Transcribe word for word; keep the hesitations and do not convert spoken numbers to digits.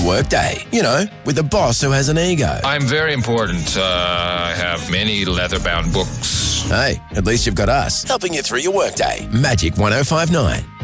workday. You know, with a boss who has an ego. I'm very important. Uh, I have many leather-bound books. Hey, at least you've got us helping you through your workday. Magic one oh five nine.